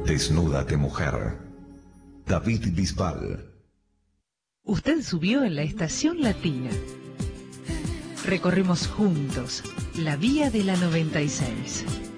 Desnúdate, mujer. David Bisbal. Usted subió en la Estación Latina. Recorrimos juntos la vía de la 96.